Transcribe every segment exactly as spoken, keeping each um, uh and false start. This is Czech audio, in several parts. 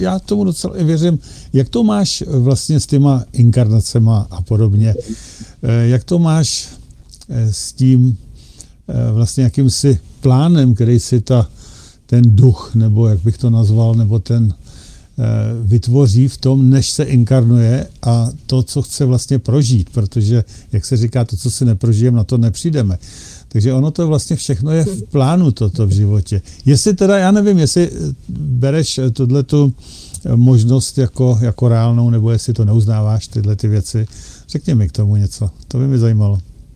já tomu docela i věřím. Jak to máš vlastně s těma inkarnacema a podobně? Jak to máš s tím vlastně jakýmsi plánem, který si ta, ten duch, nebo jak bych to nazval, nebo ten vytvoří v tom, než se inkarnuje a to, co chce vlastně prožít, protože, jak se říká, to, co si neprožijeme, na to nepřijdeme. Takže ono to vlastně všechno je v plánu toto v životě. Jestli teda, já nevím, jestli bereš tuhletu možnost jako, jako reálnou, nebo jestli to neuznáváš, tyhle ty věci. Řekni mi k tomu něco, to by mě zajímalo.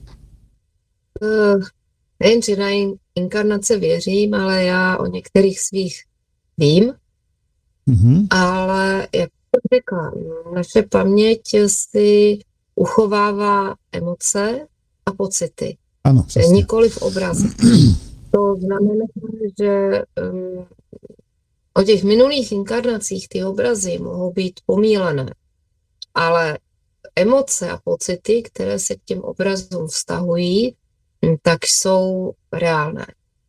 Uh, nejen, že na inkarnace věřím, ale já o některých svých vím, mm-hmm. ale jak jsem řekla, naše paměť si uchovává emoce a pocity. Ano, přesně. Nikoliv obrazy. To znamená, že um, o těch minulých inkarnacích ty obrazy mohou být pomílené, ale emoce a pocity, které se k těm obrazům vztahují, tak jsou reálné.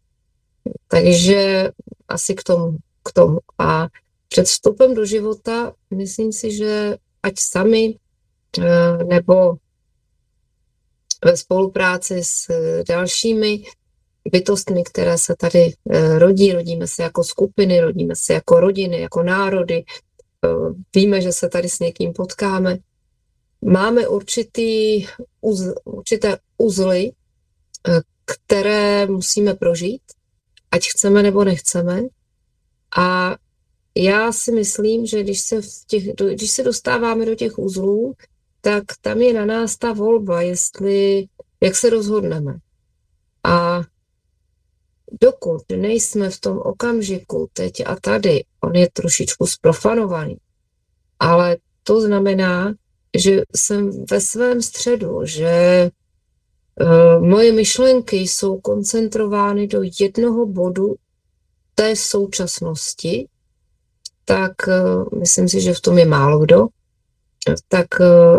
Takže asi k tomu. K tomu. A před vstupem do života myslím si, že ať sami nebo ve spolupráci s dalšími bytostmi, které se tady rodí, rodíme se jako skupiny, rodíme se jako rodiny, jako národy, víme, že se tady s někým potkáme. Máme určitý, uz, určité uzly, které musíme prožít, ať chceme nebo nechceme. A já si myslím, že když se, v těch, když se dostáváme do těch uzlů, tak tam je na nás ta volba, jestli, jak se rozhodneme. A dokud nejsme v tom okamžiku, teď a tady, on je trošičku zprofanovaný, ale to znamená, že jsem ve svém středu, že uh, moje myšlenky jsou koncentrovány do jednoho bodu té současnosti, tak uh, myslím si, že v tom je málo kdo, tak uh,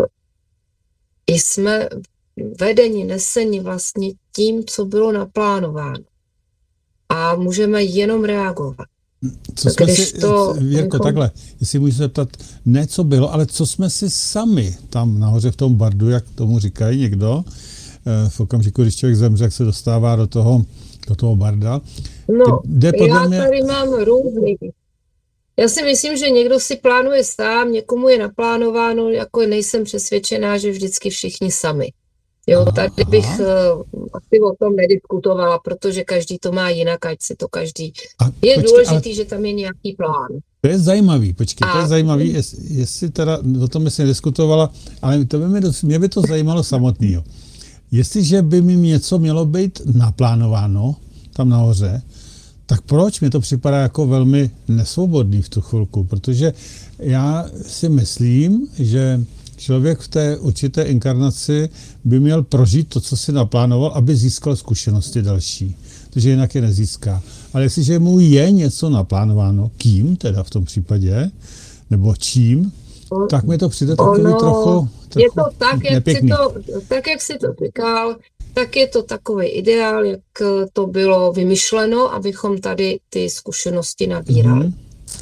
jsme vedeni, neseni vlastně tím, co bylo naplánováno. A můžeme jenom reagovat. Co jsme si, to, Věrko, bychom... takhle, jestli můžu se zeptat, ne co bylo, ale co jsme si sami tam nahoře v tom bardu, jak tomu říkají někdo, v okamžiku, když člověk zemře, jak se dostává do toho, do toho barda. No, já mě... tady mám různý. Já si myslím, že někdo si plánuje sám, někomu je naplánováno, jako nejsem přesvědčená, že vždycky všichni sami. Jo, tady bych uh, asi o tom nediskutovala, protože každý to má jinak, ať si to každý... A, je počkej, důležitý, ale... že tam je nějaký plán. To je zajímavý, počkej, a... to je zajímavý, jestli, jestli teda o tom myslím nediskutovala, ale to by mě, mě by to zajímalo samotného. Jestliže by mi něco mělo být naplánováno tam nahoře, tak proč mi to připadá jako velmi nesvobodný v tu chvilku? Protože já si myslím, že člověk v té určité inkarnaci by měl prožít to, co si naplánoval, aby získal zkušenosti další. Takže jinak je nezíská. Ale jestliže mu je něco naplánováno, kým teda v tom případě, nebo čím, tak mi to přijde takový ono, trochu, trochu je to tak, jak si to, tak, jak si to říkal, tak je to takový ideál, jak to bylo vymyšleno, abychom tady ty zkušenosti nabírali. Mm-hmm.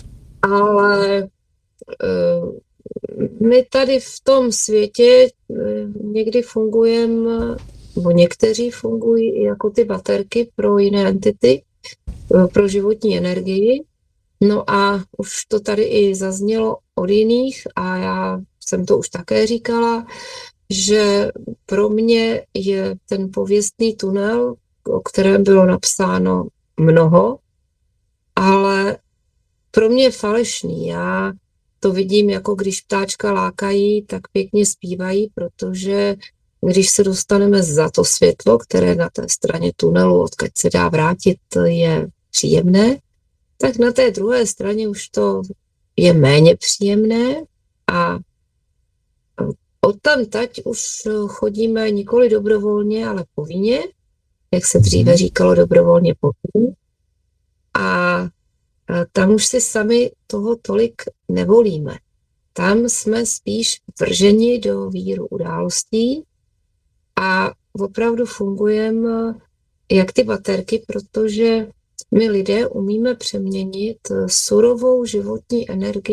Ale uh, my tady v tom světě někdy fungujeme, nebo někteří fungují i jako ty baterky pro jiné entity, pro životní energii. No a už to tady i zaznělo od jiných a já jsem to už také říkala, že pro mě je ten pověstný tunel, o kterém bylo napsáno mnoho, ale pro mě je falešný. Já to vidím, jako když ptáčka lákají, tak pěkně zpívají, protože když se dostaneme za to světlo, které na té straně tunelu, odkud se dá vrátit, je příjemné, tak na té druhé straně už to je méně příjemné a odtamtať už chodíme nikoli dobrovolně, ale povinně, jak se dříve říkalo, dobrovolně povinně. A tam už si sami toho tolik nevolíme. Tam jsme spíš vrženi do víru událostí a opravdu fungujeme jak ty baterky, protože my lidé umíme přeměnit surovou životní energii